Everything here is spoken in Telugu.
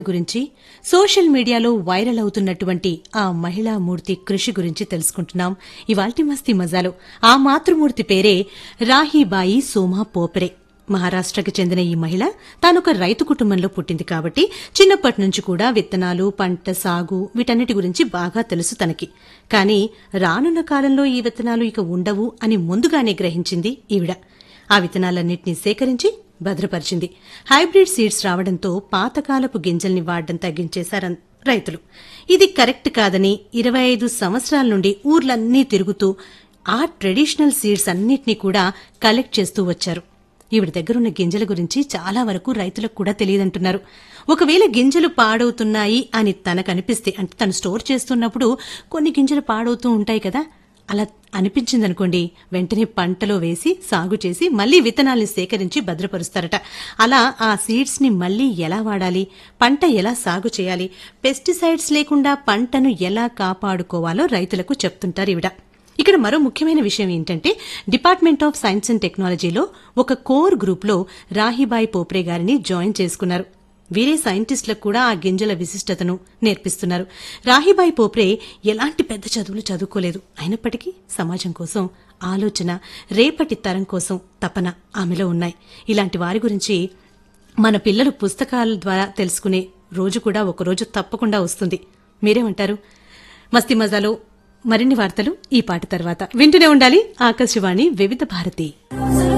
గురించి సోషల్ మీడియాలో వైరల్ అవుతున్నటువంటి ఆ మహిళా మూర్తి కృషి గురించి తెలుసుకుంటున్నాం ఇవాల్టి మస్తీ మజాలో. ఆ మాతృమూర్తి పేరే రాహీబాయి సోమా పోపరే. మహారాష్ట్రకు చెందిన ఈ మహిళ తానొక రైతు కుటుంబంలో పుట్టింది కాబట్టి చిన్నప్పటి నుంచి కూడా విత్తనాలు, పంట సాగు వీటన్నిటి గురించి బాగా తెలుసు తనకి. కానీ రానున్న కాలంలో ఈ విత్తనాలు ఇక ఉండవు అని ముందుగానే గ్రహించింది ఈవిడ. ఆ విత్తనాలన్నింటినీ సేకరించి భద్రపరిచింది. హైబ్రిడ్ సీడ్స్ రావడంతో పాతకాలపు గింజల్ని వాడడం తగ్గించేశారు రైతులు. ఇది కరెక్ట్ కాదని 25 సంవత్సరాల నుండి ఊర్లన్నీ తిరుగుతూ ఆ ట్రెడిషనల్ సీడ్స్ అన్నిటినీ కూడా కలెక్ట్ చేస్తూ వచ్చారు. ఈవిడ దగ్గరున్న గింజల గురించి చాలా వరకు రైతులకు కూడా తెలియదంటున్నారు. ఒకవేళ గింజలు పాడవుతున్నాయి అని తనకనిపిస్తే, అంటే తను స్టోర్ చేస్తున్నప్పుడు కొన్ని గింజలు పాడవుతూ ఉంటాయి కదా, అలా అనిపించిందనుకోండి, వెంటనే పంటలో వేసి సాగు చేసి మళ్లీ విత్తనాల్ని సేకరించి భద్రపరుస్తారట. అలా ఆ సీడ్స్ ని మళ్లీ ఎలా వాడాలి, పంట ఎలా సాగు చేయాలి, పెస్టిసైడ్స్ లేకుండా పంటను ఎలా కాపాడుకోవాలో రైతులకు చెప్తుంటారు ఈవిడ. ఇక్కడ మరో ముఖ్యమైన విషయం ఏంటంటే, డిపార్ట్మెంట్ ఆఫ్ సైన్స్ అండ్ టెక్నాలజీలో ఒక కోర్ గ్రూప్ లో రాహీబాయి పోప్రే గారిని జాయిన్ చేసుకున్నారు. వీరే సైంటిస్టులకు కూడా ఆ గింజల విశిష్టతను నేర్పిస్తున్నారు. రాహీబాయి పోప్రే ఎలాంటి పెద్ద చదువులు చదువుకోలేదు. అయినప్పటికీ సమాజం కోసం ఆలోచన, రేపటి తరం కోసం తపన ఆమెలో ఉన్నాయి. ఇలాంటి వారి గురించి మన పిల్లలు పుస్తకాల ద్వారా తెలుసుకునే రోజు కూడా ఒకరోజు తప్పకుండా వస్తుంది. మీరేమంటారు? మస్తీ మజాలో మరిన్ని వార్తలు ఈ పాట తర్వాత వింటూనే ఉండాలి. ఆకాశవాణి వివిధ భారతి.